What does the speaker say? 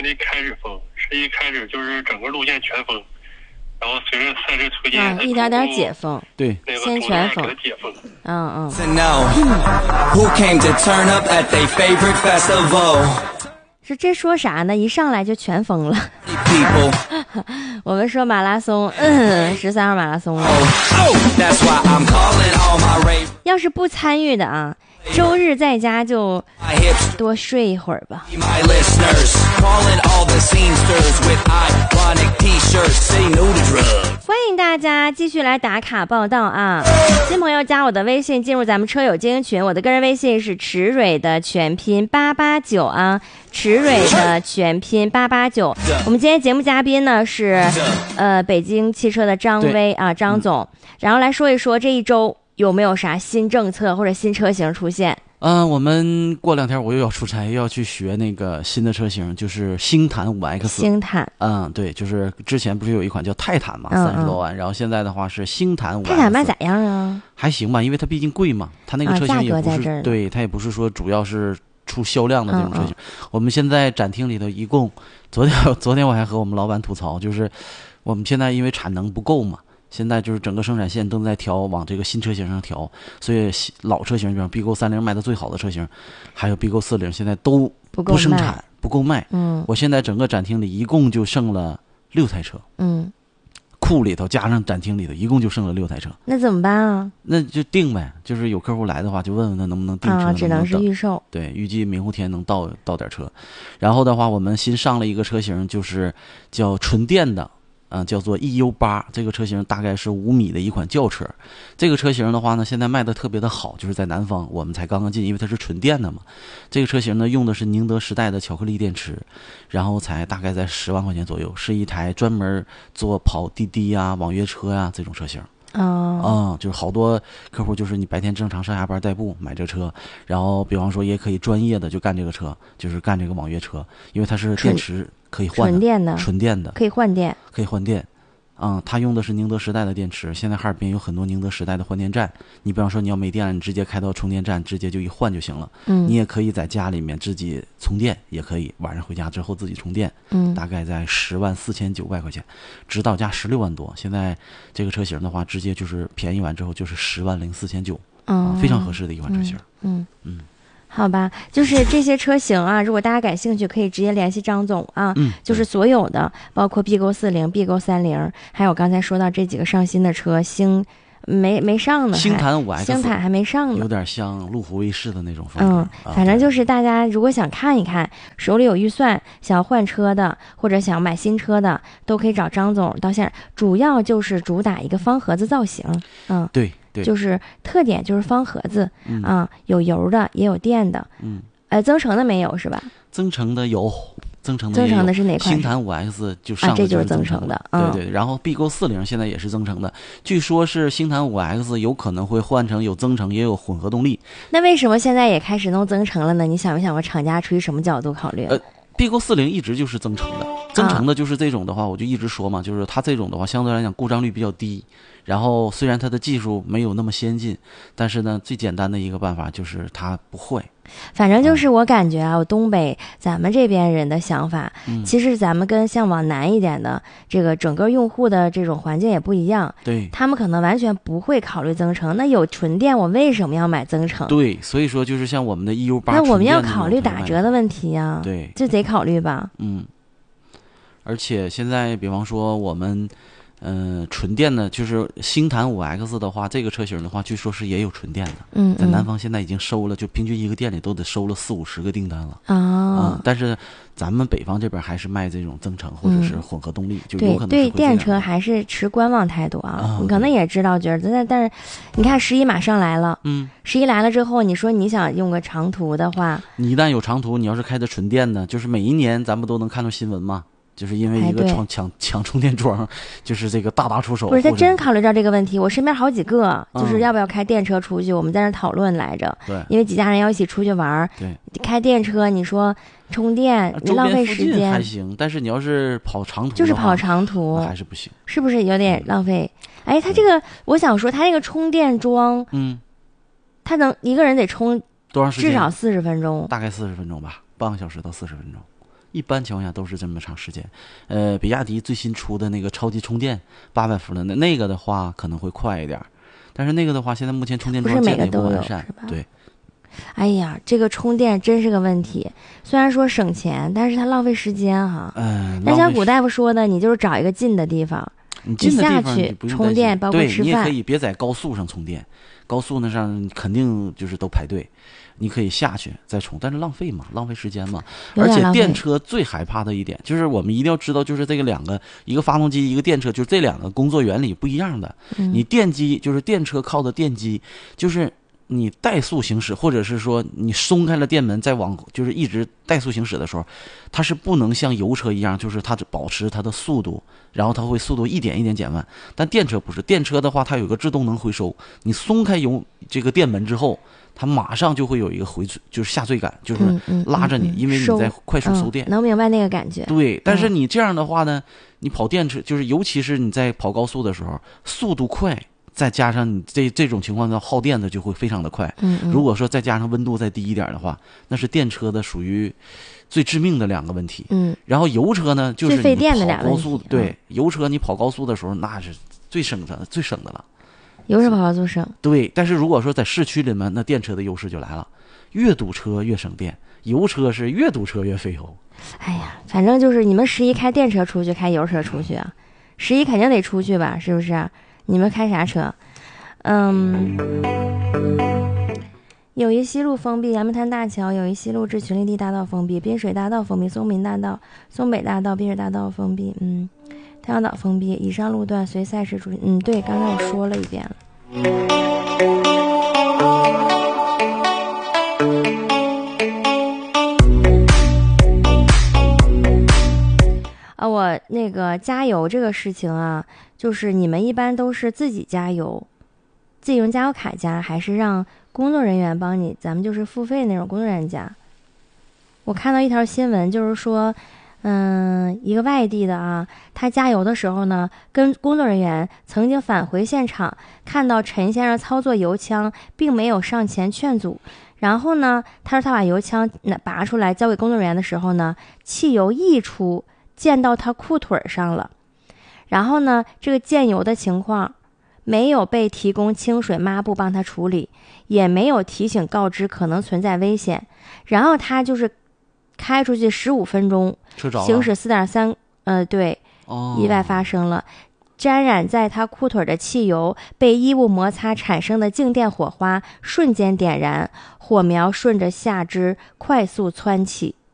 的开始封，是一开始就是整个路线全封，然后随着赛事推进， 一点点解封， 对， 先全封， 解封。 Who came to turn up at their favorite festival? 是这说啥呢？一上来就全封了。我们说马拉松，13号马拉松了。要是不参与的啊，周日在家就多睡一会儿吧。欢迎大家继续来打卡报道啊！新朋友加我的微信，进入咱们车友精英群。我的个人微信是池蕊的全拼889啊，池蕊的全拼889。我们今天节目嘉宾呢是北京汽车的张威啊，张总，然后来说一说这一周有没有啥新政策或者新车型出现。 我们过2天我又要出差，又要去学那个新的车型，就是星坦5X。 星坦， 对，就是之前不是有一款叫泰坦嘛，30多万，然后现在的话是星坦5X。 泰坦卖咋样啊？ 还行吧，因为它毕竟贵嘛，它那个车型也不是，对，它也不是说主要是出销量的这种车型。我们现在展厅里头一共，昨天我还和我们老板吐槽，就是我们现在因为产能不够嘛。现在就是整个生产线都在调，往这个新车型上调，所以老车型，比方 BQ30 卖的最好的车型，还有 BQ40，现在都不生产，不够卖。我现在整个展厅里一共就剩了6台车。库里头加上展厅里头一共就剩了6台车。 那怎么办啊？ 那就定呗，就是有客户来的话，就问问他能不能订车。 只能是预售。 对，预计明后天能到点车。然后的话，我们新上了一个车型，就是叫纯电的。叫做 EU8， 这个车型大概是5米的一款轿车。这个车型的话呢，现在卖的特别的好，就是在南方我们才刚刚进，因为它是纯电的嘛。这个车型呢，用的是宁德时代的巧克力电池，然后才大概在10万块钱左右，是一台专门做跑滴滴啊、网约车啊这种车型。就是好多客户就是你白天正常上下班代步买这车，然后比方说也可以专业的就干这个车，就是干这个网约车，因为它是电池可以换的，纯电的可以换电， 它用的是宁德时代的电池。现在哈尔滨有很多宁德时代的换电站，你比方说你要没电了，你直接开到充电站，直接就一换就行了。你也可以在家里面自己充电，也可以晚上回家之后自己充电。大概在104900块钱，直到家16万多。现在这个车型的话，直接就是便宜完之后就是104900，非常合适的一款车型。 好吧，就是这些车型啊，如果大家感兴趣，可以直接联系张总啊。就是所有的，包括 BQ40、BQ30，还有刚才说到这几个上新的车，没上呢， 星坦5X， 星坦还没上呢， 有点像路虎卫士的那种风格。 反正就是大家如果想看一看，手里有预算，想要换车的或者想要买新车的，都可以找张总到现在。主要就是主打一个方盒子造型， 对。 就是特点就是方盒子，有油的也有电的，增程的没有是吧？ 增程的有，增程的是哪款？ 星坦5X 就上了， 这就是增程的， 对。然后 BQ40现在也是增程的，据说是星坦5X 有可能会换成有增程也有混合动力。 那为什么现在也开始弄增程了呢？你想没想过厂家出于什么角度考虑 ？BQ40一直就是增程的，增程的就是这种的话，我就一直说嘛，就是它这种的话相对来讲故障率比较低。然后虽然它的技术没有那么先进，但是呢，最简单的一个办法就是它不坏。 反正就是我感觉啊，我东北咱们这边人的想法，其实咱们跟像往南一点的这个整个用户的这种环境也不一样。 对， 他们可能完全不会考虑增程。那有纯电，我为什么要买增程？ 对，所以说就是像我们的 EU8， 那我们要考虑打折的问题呀。 对， 这得考虑吧。 而且现在比方说我们。纯电的，就是星坦5X 的话，这个车型的话，据说是也有纯电的。在南方现在已经收了，就平均一个店里都得收了40-50个订单了。但是咱们北方这边还是卖这种增程或者是混合动力，就有可能对电车还是持观望态度啊。你可能也知道，觉得但是你看11马上来了，11来了之后，你说你想用个长途的话， 你一旦有长途，你要是开的纯电的，就是每一年咱们都能看到新闻嘛。就是因为一个抢充电桩，就是这个大出手。 不是他真考虑到这个问题，我身边好几个，就是要不要开电车出去，我们在那讨论来着。 对， 因为几家人要一起出去玩， 对， 开电车，你说充电，你浪费时间还行，但是你要是跑长途， 就是跑长途还是不行， 是不是有点浪费？哎，他这个，我想说，他这个充电桩，他能一个人得充多长时间？ 至少40分钟， 大概40分钟吧，半个小时到40分钟。 一般情况下都是这么长时间。比亚迪最新出的那个超级充电800伏的那个的话可能会快一点，但是那个的话现在目前充电桩建的也不完善，对。 哎呀，这个充电真是个问题。虽然说省钱，但是它浪费时间哈。那像古大夫说的，你就是找一个近的地方， 你近的地方下去充电，包括吃饭。 对，你也可以别在高速上充电，高速那上肯定就是都排队。你可以下去再充，但是浪费嘛，浪费时间嘛。而且电车最害怕的一点就是我们一定要知道，就是这个两个，一个发动机，一个电车，就是这两个工作原理不一样的。你电机就是电车靠的电机，就是你怠速行驶，或者是说你松开了电门再往就是一直怠速行驶的时候，它是不能像油车一样，就是它保持它的速度，然后它会速度一点一点减慢。但电车不是，电车的话它有个制动能回收，你松开这个电门之后，它马上就会有一个就是下坠感，就是拉着你，因为你在快速收电。 能明白那个感觉。 对，但是你这样的话呢，你跑电车，就是尤其是你在跑高速的时候，速度快。再加上你这种情况的耗电的就会非常的快。如果说再加上温度再低一点的话，那是电车的属于最致命的两个问题。然后油车呢，就是你跑高速，对，油车你跑高速的时候那是最省的了。 油车跑高速省。 对，但是如果说在市区里面，那电车的优势就来了，越堵车越省电，油车是越堵车越费油。 哎呀，反正就是你们11开电车出去，开油车出去啊？11肯定得出去吧，是不是？你们开啥车？友谊西路封闭，杨梅滩大桥友谊西路至群力地大道封闭，滨水大道封闭，松明大道、松北大道、滨水大道封闭，太阳岛封闭，以上路段随赛事出行。对，刚才我说了一遍了。我那个加油这个事情啊，就是你们一般都是自己加油，自己用加油卡加，还是让工作人员帮你？咱们就是付费那种工作人员加。我看到一条新闻，就是说，一个外地的啊，他加油的时候呢，跟工作人员曾经返回现场，看到陈先生操作油枪，并没有上前劝阻。然后呢，他说他把油枪拔出来交给工作人员的时候呢，汽油溢出。溅到他裤腿上了，然后呢，这个溅油的情况没有被提供清水抹布帮他处理，也没有提醒告知可能存在危险，然后他就是开出去15分钟，行驶4.3，对，意外发生了。沾染在他裤腿的汽油被衣物摩擦产生的静电火花瞬间点燃，火苗顺着下肢快速窜起。